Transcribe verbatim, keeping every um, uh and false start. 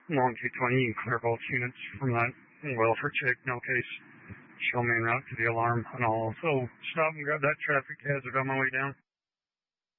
Long two twenty, you can clear both units from that welfare check, no case. Show me en route to the alarm, and I'll also stop and grab that traffic hazard on my way down.